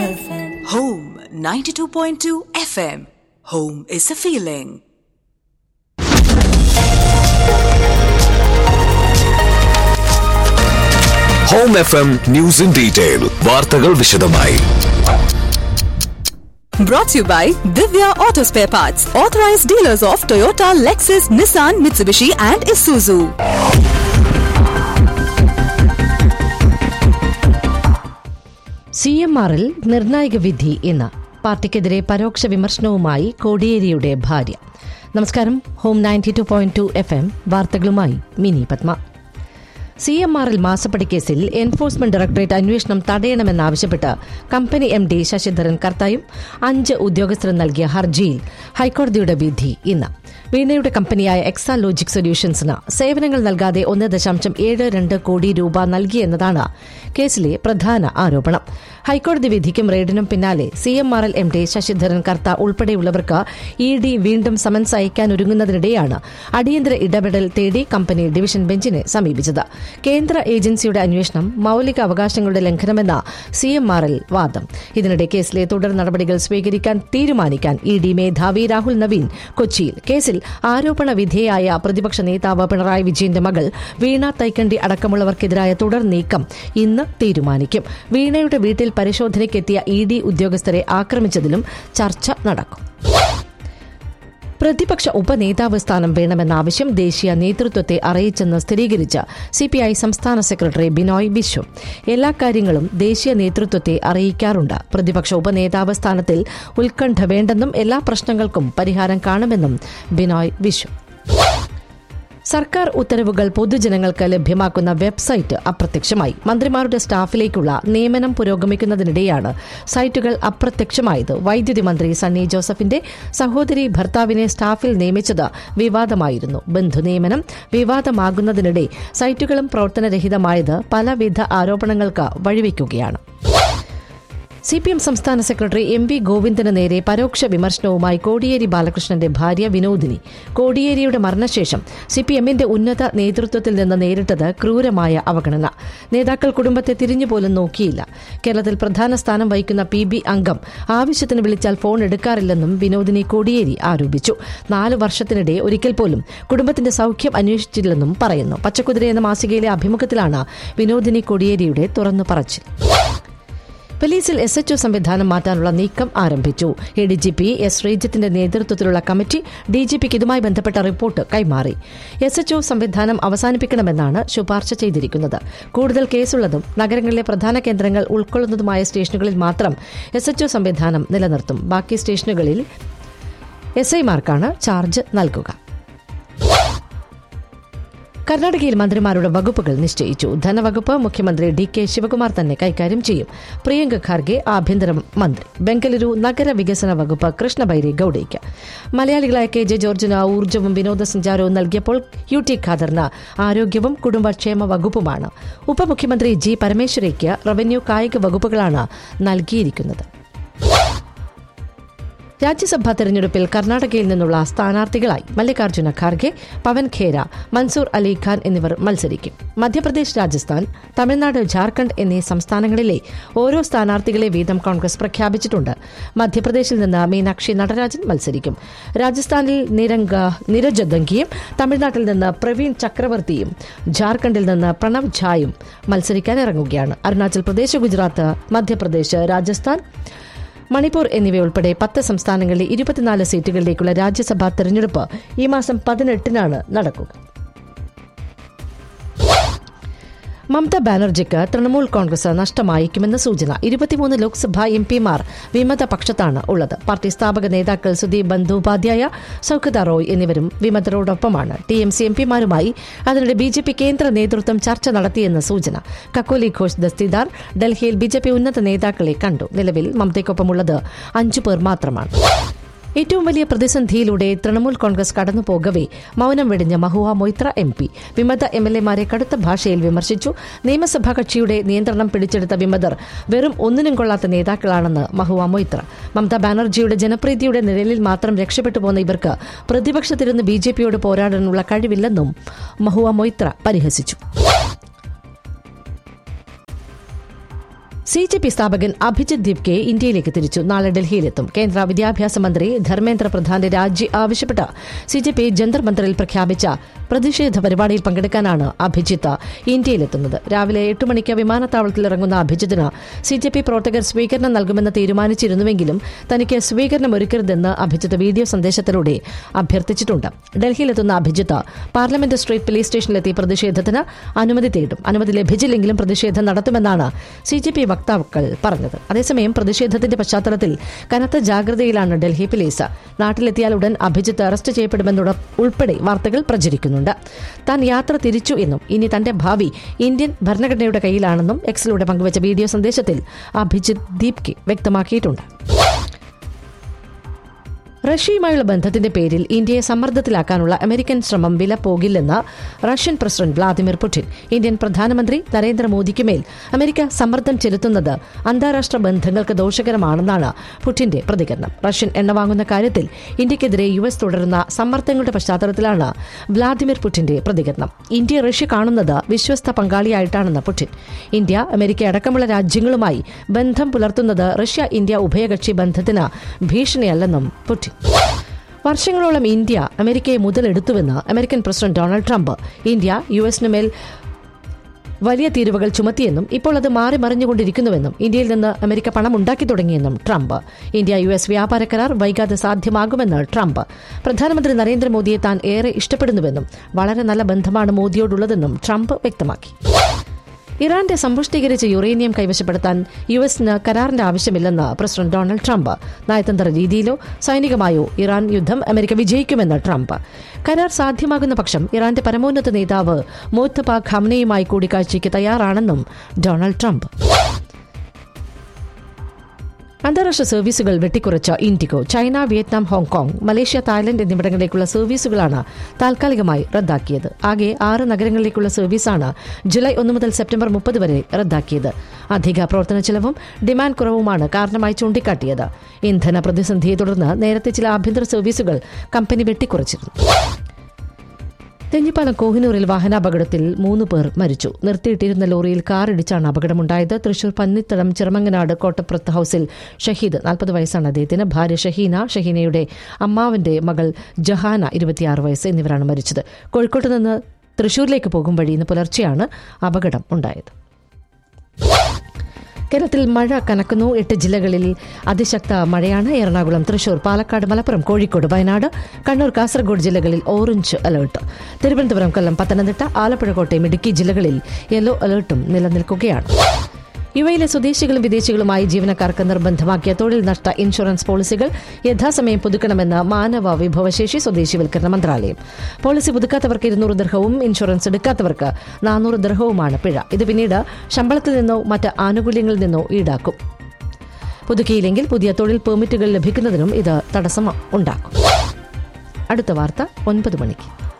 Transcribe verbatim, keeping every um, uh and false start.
F M. Home ninety-two point two F M. Home is a feeling. Home F M News in Detail. വാർത്തകൾ വിശദമായി. Brought to you by Divya Auto Spare Parts, authorized dealers of Toyota, Lexus, Nissan, Mitsubishi and Isuzu. C M ആറിൽ നിർണായക വിധി ഇന്ന്. പാർട്ടിക്കെതിരെ പരോക്ഷ വിമർശനവുമായി കോടിയേരിയുടെ ഭാര്യ. നമസ്കാരം. Home ninety two point two F M വാർത്തകളുമായി മിനി പത്മ. സി എം ആറിൽ മാസപ്പടി കേസിൽ എൻഫോഴ്സ്മെന്റ് ഡയറക്ടറേറ്റ് അന്വേഷണം തടയണമെന്നാവശ്യപ്പെട്ട് കമ്പനി എം ഡി ശശിധരൻ കർത്തായും അഞ്ച് ഉദ്യോഗസ്ഥരും നൽകിയ ഹർജിയിൽ ഹൈക്കോടതിയുടെ വിധി ഇന്ന്. വീണയുടെ കമ്പനിയായ എക്സാലോജിക് സൊല്യൂഷൻസിന് സേവനങ്ങൾ നൽകാതെ ഒന്ന് ദശാംശം ഏഴ് രണ്ട് കോടി രൂപ നൽകിയെന്നതാണ് കേസിലെ പ്രധാന ആരോപണം. ഹൈക്കോടതി വിധിക്കും റെയ്ഡിനും പിന്നാലെ C M R L M D Sasidharan കർത്ത ഉൾപ്പെടെയുള്ളവർക്ക് ഇ ഡി വീണ്ടും സമൻസ് അയക്കാനൊരുങ്ങുന്നതിനിടെയാണ് അടിയന്തര ഇടപെടൽ തേടി കമ്പനി ഡിവിഷൻ ബെഞ്ചിനെ സമീപിച്ചത്. കേന്ദ്ര ഏജൻസിയുടെ അന്വേഷണം മൌലിക അവകാശങ്ങളുടെ ലംഘനമെന്ന സി എം ആർ എൽ വാദം. ഇതിനിടെ കേസിലെ തുടർ നടപടികൾ സ്വീകരിക്കാൻ തീരുമാനിക്കാൻ ഇ ഡി മേധാവി രാഹുൽ നവീൻ കൊച്ചിയിൽ. കേസിൽ ആരോപണ വിധേയായ പ്രതിപക്ഷ നേതാവ് പിണറായി വിജയന്റെ മകൾ വീണ തൈക്കണ്ടി അടക്കമുള്ളവർക്കെതിരായ തുടർ നീക്കം ഇന്ന് തീരുമാനിക്കും. വീണയുടെ വീട്ടിൽ പരിശോധനയ്ക്കെത്തിയ ഇ ഡി ഉദ്യോഗസ്ഥരെ ആക്രമിച്ചതിലും ചർച്ച നടക്കും. പ്രതിപക്ഷ ഉപനേതാവ് സ്ഥാനം വേണമെന്ന ആവശ്യം ദേശീയ നേതൃത്വത്തെ അറിയിച്ചെന്ന് സ്ഥിരീകരിച്ച സിപിഐ സംസ്ഥാന സെക്രട്ടറി ബിനോയ് വിശ്വം. എല്ലാ കാര്യങ്ങളും ദേശീയ നേതൃത്വത്തെ അറിയിക്കാറുണ്ട്. പ്രതിപക്ഷ ഉപനേതാവ് സ്ഥാനത്തിൽ ഉത്കണ്ഠ വേണ്ടെന്നും എല്ലാ പ്രശ്നങ്ങൾക്കും പരിഹാരം കാണുമെന്നും ബിനോയ് വിശ്വം. സർക്കാർ ഉത്തരവുകൾ പൊതുജനങ്ങൾക്ക് ലഭ്യമാക്കുന്ന വെബ്സൈറ്റ് അപ്രത്യക്ഷമായി. മന്ത്രിമാരുടെ സ്റ്റാഫിലേക്കുള്ള നിയമനം പുരോഗമിക്കുന്നതിനിടെയാണ് സൈറ്റുകൾ അപ്രത്യക്ഷമായത്. വൈദ്യുതി മന്ത്രി സണ്ണി ജോസഫിന്റെ സഹോദരി ഭർത്താവിനെ സ്റ്റാഫിൽ നിയമിച്ചത് വിവാദമായിരുന്നു. ബന്ധുനിയമനം വിവാദമാകുന്നതിനിടെ സൈറ്റുകളും പ്രവർത്തനരഹിതമായത് പലവിധ ആരോപണങ്ങൾക്ക് വഴിവെക്കുകയാണ്. സി പി എം സംസ്ഥാന സെക്രട്ടറി എം വി ഗോവിന്ദന് നേരെ പരോക്ഷ വിമർശനവുമായി കോടിയേരി ബാലകൃഷ്ണന്റെ ഭാര്യ വിനോദിനി. കോടിയേരിയുടെ മരണശേഷം സി പി എമ്മിന്റെ ഉന്നത നേതൃത്വത്തിൽ നിന്ന് നേരിട്ടത് ക്രൂരമായ അവഗണന. നേതാക്കൾ കുടുംബത്തെ തിരിഞ്ഞുപോലും നോക്കിയില്ല. കേരളത്തിൽ പ്രധാന സ്ഥാനം വഹിക്കുന്ന പി ബി അംഗം ആവശ്യത്തിന് വിളിച്ചാൽ ഫോൺ എടുക്കാറില്ലെന്നും വിനോദിനി കോടിയേരി ആരോപിച്ചു. നാലു വർഷത്തിനിടെ ഒരിക്കൽ പോലും കുടുംബത്തിന്റെ സൌഖ്യം അന്വേഷിച്ചില്ലെന്നും പറയുന്നു. പച്ചക്കുതിര എന്ന മാസികയിലെ അഭിമുഖത്തിലാണ് വിനോദിനി കോടിയേരിയുടെ തുറന്നു പറച്ചിൽ. പോലീസിൽ എസ് എച്ച് ഒ സംവിധാനം മാറ്റാനുള്ള നീക്കം ആരംഭിച്ചു. A D G P S ശ്രീജിത്തിന്റെ നേതൃത്വത്തിലുള്ള കമ്മിറ്റി ഡി ജി പിക്ക് ഇതുമായി ബന്ധപ്പെട്ട റിപ്പോർട്ട് കൈമാറി. എസ് എച്ച് ഒ സംവിധാനം അവസാനിപ്പിക്കണമെന്നാണ് ശുപാർശ ചെയ്തിരിക്കുന്നത്. കൂടുതൽ കേസുള്ളതും നഗരങ്ങളിലെ പ്രധാന കേന്ദ്രങ്ങൾ ഉൾക്കൊള്ളുന്നതുമായ സ്റ്റേഷനുകളിൽ മാത്രം എസ് എച്ച് ഒ സംവിധാനം നിലനിർത്തും. ബാക്കി സ്റ്റേഷനുകളിൽ എസ് ഐമാർക്കാണ് ചാർജ് നൽകുക. കർണാടകയിൽ മന്ത്രിമാരുടെ വകുപ്പുകൾ നിശ്ചയിച്ചു. ധനവകുപ്പ് മുഖ്യമന്ത്രി ഡി കെ ശിവകുമാർ തന്നെ കൈകാര്യം ചെയ്യും. പ്രിയങ്ക ഖാർഗെ ആഭ്യന്തര മന്ത്രി. ബംഗളൂരു നഗരവികസന വകുപ്പ് കൃഷ്ണ ബൈരേ ഗൌഡയ്ക്ക്. മലയാളികളായ കെ ജെ ജോർജിന് ഊർജ്ജവും വിനോദസഞ്ചാരവും നൽകിയപ്പോൾ യു ടി ഖാദറിന് ആരോഗ്യവും കുടുംബക്ഷേമ വകുപ്പുമാണ്. ഉപമുഖ്യമന്ത്രി ജി പരമേശ്വരയ്ക്ക് റവന്യൂ കായിക വകുപ്പുകളാണ് നൽകിയിരിക്കുന്നത്. രാജ്യസഭാ തെരഞ്ഞെടുപ്പിൽ കർണാടകയിൽ നിന്നുള്ള സ്ഥാനാർത്ഥികളായി മല്ലികാർജ്ജുന ഖാർഗെ, പവൻ ഖേര, മൻസൂർ അലിഖാൻ എന്നിവർ മത്സരിക്കും. മധ്യപ്രദേശ്, രാജസ്ഥാൻ, തമിഴ്നാട്, ജാർഖണ്ഡ് എന്നീ സംസ്ഥാനങ്ങളിലെ ഓരോ സ്ഥാനാർത്ഥികളെ വീതം കോൺഗ്രസ് പ്രഖ്യാപിച്ചിട്ടുണ്ട്. മധ്യപ്രദേശിൽ നിന്ന് മീനാക്ഷി നടരാജൻ മത്സരിക്കും. രാജസ്ഥാനിൽ നിരംഗ നിരജ ദംഗിയും, തമിഴ്നാട്ടിൽ നിന്ന് പ്രവീൺ ചക്രവർത്തിയും, ജാർഖണ്ഡിൽ നിന്ന് പ്രണവ് ഝായും മത്സരിക്കാനിറങ്ങുകയാണ്. അരുണാചൽ പ്രദേശ്, ഗുജറാത്ത്, മധ്യപ്രദേശ്, രാജസ്ഥാൻ, മണിപ്പൂർ എന്നിവയുൾപ്പെടെ പത്ത് സംസ്ഥാനങ്ങളിലെ ഇരുപത്തിനാല് സീറ്റുകളിലേക്കുള്ള രാജ്യസഭാ തെരഞ്ഞെടുപ്പ് ഈ മാസം പതിനെട്ടിനാണ് നടക്കുക. മമതാ ബാനർജിക്ക് തൃണമൂൽ കോൺഗ്രസ് നഷ്ടമായേക്കുമെന്ന സൂചന. ഇരുപത്തിമൂന്ന് ലോക്സഭാ എം പിമാർ വിമത പക്ഷത്താണ് ഉള്ളത്. പാർട്ടി സ്ഥാപക നേതാക്കൾ സുദീപ് ബന്ദോപാധ്യായ, സൌഖ്യത റോയ് എന്നിവരും വിമതരോടൊപ്പമാണ്. ടി എം സി എം പിമാരുമായി അതിനിടെ ബി ജെ പി കേന്ദ്ര നേതൃത്വം ചർച്ച നടത്തിയെന്ന സൂചന. കക്കോലി ഘോഷ് ദസ്തിദാർ ഡൽഹിയിൽ ബി ജെ പി ഉന്നത നേതാക്കളെ കണ്ടു. നിലവിൽ മമതയ്ക്കൊപ്പമുള്ളത് അഞ്ചു പേർ മാത്രമാണ്. ഏറ്റവും വലിയ പ്രതിസന്ധിയിലൂടെ തൃണമൂൽ കോൺഗ്രസ് കടന്നുപോകവേ മൌനം വെടിഞ്ഞ മഹുവ മൊയ്ത്ര എം പി വിമത എം എൽ എമാരെ കടുത്ത ഭാഷയിൽ വിമർശിച്ചു. നിയമസഭാ കക്ഷിയുടെ നിയന്ത്രണം പിടിച്ചെടുത്ത വിമതർ വെറും ഒന്നിനും കൊള്ളാത്ത നേതാക്കളാണെന്ന് മഹുവ മൊയ്ത്ര. മമതാ ബാനർജിയുടെ ജനപ്രീതിയുടെ നിഴലിൽ മാത്രം രക്ഷപ്പെട്ടു പോന്ന ഇവർക്ക് പ്രതിപക്ഷത്തിരുന്ന് ബി ജെ പിയോട് പോരാടാനുള്ള കഴിവില്ലെന്നും മഹുവ മൊയ്ത്ര പരിഹസിച്ചു. സി ജെ പി സ്ഥാപകൻ അഭിജിത് ദീപ്കെ ഇന്ത്യയിലേക്ക് തിരിച്ചു. നാളെ ഡൽഹിയിലെത്തും. കേന്ദ്ര വിദ്യാഭ്യാസ മന്ത്രി ധർമ്മേന്ദ്ര പ്രധാന്റെ രാജി ആവശ്യപ്പെട്ട് സി ജെ പി ജന്തർ മന്ദറിൽ പ്രഖ്യാപിച്ച പ്രതിഷേധ പരിപാടിയിൽ പങ്കെടുക്കാനാണ് അഭിജിത്ത് ഇന്ത്യയിലെത്തുന്നത്. രാവിലെ എട്ട് മണിക്ക് വിമാനത്താവളത്തിൽ ഇറങ്ങുന്ന അഭിജിത്തിന് സി ജെ പി പ്രവർത്തകർ സ്വീകരണം നൽകുമെന്ന് തീരുമാനിച്ചിരുന്നുവെങ്കിലും തനിക്ക് സ്വീകരണം ഒരുക്കരുതെന്ന് അഭിജിത്ത് വീഡിയോ സന്ദേശത്തിലൂടെ അഭ്യർത്ഥിച്ചിട്ടുണ്ട്. ഡൽഹിയിലെത്തുന്ന അഭിജിത്ത് പാർലമെന്റ് സ്ട്രീറ്റ് പോലീസ് സ്റ്റേഷനിലെത്തി പ്രതിഷേധത്തിന് അനുമതി തേടും. അനുമതി ലഭിച്ചില്ലെങ്കിലും പ്രതിഷേധം നടത്തുമെന്നാണ് സി ജെ പി വക്താക്കൾ പറഞ്ഞത്. അതേസമയം പ്രതിഷേധത്തിന്റെ പശ്ചാത്തലത്തിൽ കനത്ത ജാഗ്രതയിലാണ് ഡൽഹി പോലീസ്. നാട്ടിലെത്തിയാൽ ഉടൻ അഭിജിത്ത് അറസ്റ്റ് ചെയ്യപ്പെടുമെന്നുള്ള ഉൾപ്പെടെ വാർത്തകൾ പ്രചരിക്കുന്നുണ്ട്. താൻ യാത്ര തിരിച്ചു എന്നും ഇനി തന്റെ ഭാവി ഇന്ത്യൻ ഭരണഘടനയുടെ കയ്യിലാണെന്നും എക്സിലൂടെ പങ്കുവച്ച വീഡിയോ സന്ദേശത്തിൽ അഭിജിത്ത് ദീപ്കെ വ്യക്തമാക്കിയിട്ടുണ്ട്. റഷ്യയുമായുള്ള ബന്ധത്തിന്റെ പേരിൽ ഇന്ത്യയെ സമ്മർദ്ദത്തിലാക്കാനുള്ള അമേരിക്കൻ ശ്രമം വില പോകില്ലെന്ന് Russian president Vladimir Putin. Indian പ്രധാനമന്ത്രി നരേന്ദ്രമോദിക്കുമേൽ അമേരിക്ക സമ്മർദ്ദം ചെലുത്തുന്നത് അന്താരാഷ്ട്ര ബന്ധങ്ങൾക്ക് ദോഷകരമാണെന്നാണ് പുടിന്റെ പ്രതികരണം. റഷ്യൻ എണ്ണ വാങ്ങുന്ന കാര്യത്തിൽ ഇന്ത്യക്കെതിരെ യു എസ് തുടരുന്ന സമ്മർദ്ദങ്ങളുടെ പശ്ചാത്തലത്തിലാണ് വ്ളാദിമിർ പുടിന്റെ പ്രതികരണം. ഇന്ത്യ റഷ്യ കാണുന്നത് വിശ്വസ്ത പങ്കാളിയായിട്ടാണെന്ന് പുടിൻ. ഇന്ത്യ അമേരിക്ക അടക്കമുള്ള രാജ്യങ്ങളുമായി ബന്ധം പുലർത്തുന്നത് റഷ്യ ഇന്ത്യ ഉഭയകക്ഷി ബന്ധത്തിന് ഭീഷണിയല്ലെന്നും പുടിൻ. വർഷങ്ങളോളം ഇന്ത്യ അമേരിക്കയെ മുതലെടുത്തുവെന്ന് American president Donald Trump. India U എസിനുമേൽ വലിയ തീരുവകൾ ചുമത്തിയെന്നും ഇപ്പോൾ അത് മാറി മറിഞ്ഞുകൊണ്ടിരിക്കുന്നുവെന്നും ഇന്ത്യയിൽ നിന്ന് അമേരിക്ക പണം ഉണ്ടാക്കി തുടങ്ങിയെന്നും ട്രംപ്. ഇന്ത്യ യു എസ് വ്യാപാര കരാർ വൈകാതെ സാധ്യമാകുമെന്ന് ട്രംപ്. പ്രധാനമന്ത്രി നരേന്ദ്രമോദിയെ താൻ ഏറെ ഇഷ്ടപ്പെടുന്നുവെന്നും വളരെ നല്ല ബന്ധമാണ് മോദിയോടുള്ളതെന്നും ട്രംപ് വ്യക്തമാക്കി. ഇറാന്റെ സമ്പുഷ്ടീകരിച്ച യുറേനിയം കൈവശപ്പെടുത്താൻ യു എസിന് കരാറിന്റെ ആവശ്യമില്ലെന്ന് പ്രസിഡന്റ് ഡൊണാൾഡ് ട്രംപ്. നയതന്ത്ര രീതിയിലോ സൈനികമായോ ഇറാൻ യുദ്ധം അമേരിക്ക വിജയിക്കുമെന്ന് ട്രംപ്. കരാർ സാധ്യമാകുന്ന പക്ഷം ഇറാന്റെ പരമോന്നത നേതാവ് മുജ്തബ ഖാംനെയുമായി കൂടിക്കാഴ്ചയ്ക്ക് തയ്യാറാണെന്നും ഡൊണാൾഡ് ട്രംപ്. അന്താരാഷ്ട്ര സർവീസുകൾ വെട്ടിക്കുറച്ച IndiGo. China, Vietnam, Hong Kong, Malaysia, Thailand എന്നിവിടങ്ങളിലേക്കുള്ള സർവീസുകളാണ് താൽക്കാലികമായി റദ്ദാക്കിയത്. ആകെ ആറ് നഗരങ്ങളിലേക്കുള്ള സർവീസാണ് ജൂലൈ ഒന്ന് മുതൽ സെപ്റ്റംബർ മുപ്പത് വരെ റദ്ദാക്കിയത്. അധിക പ്രവർത്തന ചെലവും ഡിമാൻഡ് കുറവുമാണ് കാരണമായി ചൂണ്ടിക്കാട്ടിയത്. ഇന്ധന പ്രതിസന്ധിയെ തുടർന്ന് നേരത്തെ ചില ആഭ്യന്തര സർവീസുകൾ കമ്പനി വെട്ടിക്കുറച്ചിരുന്നു. തെഞ്ഞിപ്പാലം കോഹിനൂരിൽ വാഹനാപകടത്തിൽ മൂന്ന് പേർ മരിച്ചു. നിർത്തിയിട്ടിരുന്ന ലോറിയിൽ കാറിടിച്ചാണ് അപകടമുണ്ടായത്. തൃശൂർ പന്നിത്തടം ചിറമങ്ങനാട് കോട്ടപ്പുറത്ത് ഹൌസിൽ ഷഹീദ് നാൽപ്പത് വയസ്സാണ് അദ്ദേഹത്തിന്. ഭാര്യ ഷഹീന, ഷഹീനയുടെ അമ്മാവന്റെ മകൾ ജഹാന ഇരുപത്തിയാറ് വയസ്സ് എന്നിവരാണ് മരിച്ചത്. കോഴിക്കോട്ട് നിന്ന് തൃശൂരിലേക്ക് പോകും വഴി ഇന്ന് പുലർച്ചെയാണ് അപകടം ഉണ്ടായത്. കേരളത്തിൽ മഴ കനക്കുന്നു. എട്ട് ജില്ലകളിൽ അതിശക്ത മഴയാണ്. എറണാകുളം, തൃശൂർ, പാലക്കാട്, മലപ്പുറം, കോഴിക്കോട്, വയനാട്, കണ്ണൂർ, കാസർഗോഡ് ജില്ലകളിൽ ഓറഞ്ച് അലർട്ട്. തിരുവനന്തപുരം, കൊല്ലം, പത്തനംതിട്ട, ആലപ്പുഴ, കോട്ടയം, ഇടുക്കി ജില്ലകളിൽ യെല്ലോ അലർട്ടും നിലനിൽക്കുകയാണ്. യു എയിലെ സ്വദേശികളും വിദേശികളുമായി ജീവനക്കാർക്ക് നിർബന്ധമാക്കിയ തൊഴിൽ നഷ്ട ഇൻഷുറൻസ് പോളിസികൾ യഥാസമയം പുതുക്കണമെന്ന് മാനവ വിഭവശേഷി സ്വദേശിവൽക്കരണ മന്ത്രാലയം. പോളിസി പുതുക്കാത്തവർക്ക് ഇരുന്നൂറ് ദിർഹവും ഇൻഷുറൻസ് എടുക്കാത്തവർക്ക് നാനൂറ് ദിർഹവുമാണ് പിഴ. ഇത് പിന്നീട് ശമ്പളത്തിൽ നിന്നോ മറ്റ് ആനുകൂല്യങ്ങളിൽ നിന്നോ ഈടാക്കും. പുതുക്കിയില്ലെങ്കിൽ പുതിയ തൊഴിൽ പെർമിറ്റുകൾ ലഭിക്കുന്നതിനും ഇത് തടസ്സം ഉണ്ടാക്കും. അടുത്ത വാർത്ത ഒൻപത് മണിക്ക്.